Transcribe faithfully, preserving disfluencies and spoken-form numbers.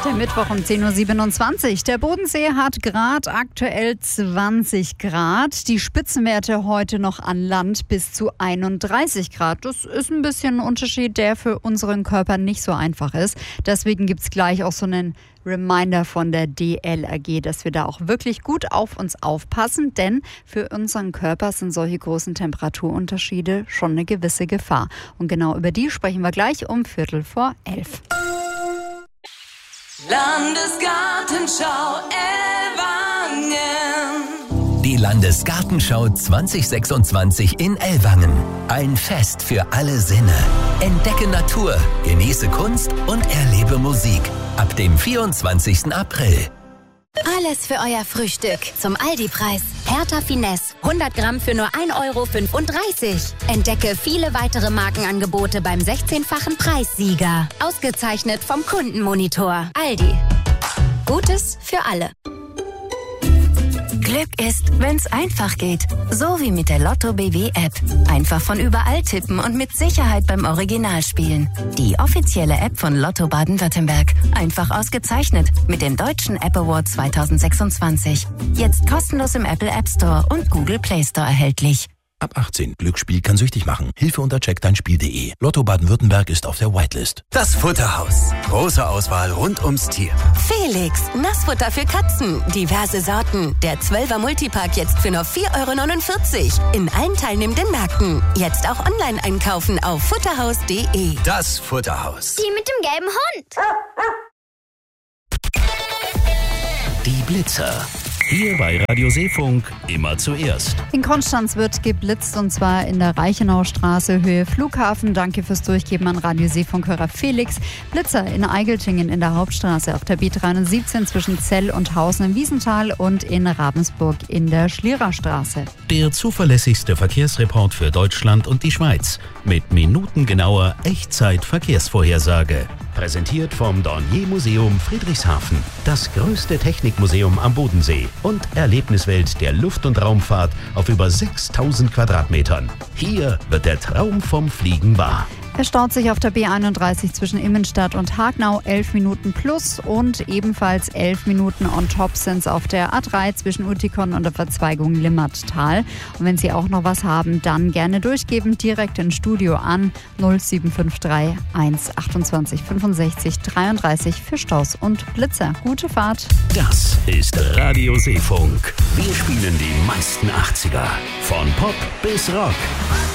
Der Mittwoch um zehn Uhr siebenundzwanzig. Der Bodensee hat gerade aktuell zwanzig Grad. Die Spitzenwerte heute noch an Land bis zu einunddreißig Grad. Das ist ein bisschen ein Unterschied, der für unseren Körper nicht so einfach ist. Deswegen gibt es gleich auch so einen Reminder von der D L R G, dass wir da auch wirklich gut auf uns aufpassen, denn für unseren Körper sind solche großen Temperaturunterschiede schon eine gewisse Gefahr. Und genau über die sprechen wir gleich um Viertel vor elf. Landesgartenschau Ellwangen. Die Landesgartenschau zwanzig sechsundzwanzig in Ellwangen. Ein Fest für alle Sinne. Entdecke Natur, genieße Kunst und erlebe Musik. Ab dem vierundzwanzigsten April. Alles für euer Frühstück zum Aldi-Preis. Hertha Finesse, hundert Gramm für nur ein Euro fünfunddreißig. Entdecke viele weitere Markenangebote beim sechzehnfachen Preissieger. Ausgezeichnet vom Kundenmonitor. Aldi. Gutes für alle. Glück ist, wenn's einfach geht. So wie mit der Lotto B W App. Einfach von überall tippen und mit Sicherheit beim Original spielen. Die offizielle App von Lotto Baden-Württemberg. Einfach ausgezeichnet mit dem Deutschen App Award zwanzig sechsundzwanzig. Jetzt kostenlos im Apple App Store und Google Play Store erhältlich. Ab achtzehn. Glücksspiel kann süchtig machen. Hilfe unter check dein spiel punkt de. Lotto Baden-Württemberg ist auf der Whitelist. Das Futterhaus. Große Auswahl rund ums Tier. Felix, Nassfutter für Katzen. Diverse Sorten. Der zwölfer Multipack jetzt für nur vier Euro neunundvierzig. In allen teilnehmenden Märkten. Jetzt auch online einkaufen auf futterhaus punkt de. Das Futterhaus. Die mit dem gelben Hund. Die Blitzer. Hier bei Radio Seefunk immer zuerst. In Konstanz wird geblitzt und zwar in der Reichenaustraße Höhe Flughafen. Danke fürs Durchgeben an Radio Seefunkhörer Felix. Blitzer in Eigeltingen in der Hauptstraße auf der B dreihundertsiebzehn zwischen Zell und Hausen im Wiesental und in Ravensburg in der Schliererstraße. Der zuverlässigste Verkehrsreport für Deutschland und die Schweiz mit minutengenauer Echtzeit-Verkehrsvorhersage. Präsentiert vom Dornier Museum Friedrichshafen. Das größte Technikmuseum am Bodensee und Erlebniswelt der Luft- und Raumfahrt auf über sechstausend Quadratmetern. Hier wird der Traum vom Fliegen wahr. Es staut sich auf der B einunddreißig zwischen Immenstadt und Hagnau elf Minuten plus und ebenfalls elf Minuten on top sind es auf der A drei zwischen Utikon und der Verzweigung Limmattal. Und wenn Sie auch noch was haben, dann gerne durchgeben, direkt ins Studio an null sieben fünf drei eins achtundzwanzig fünfundsechzig dreiunddreißig für Staus und Blitzer. Gute Fahrt. Das ist Radio Seefunk. Wir spielen die meisten achtziger. Von Pop bis Rock.